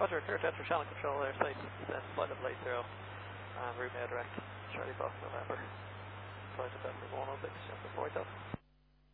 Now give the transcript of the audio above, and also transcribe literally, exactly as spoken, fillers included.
Roger, clear to enter channel control airspace, then flight level eight zero, and route now direct, Charlie Fox November, flight November one oh six, just before it does.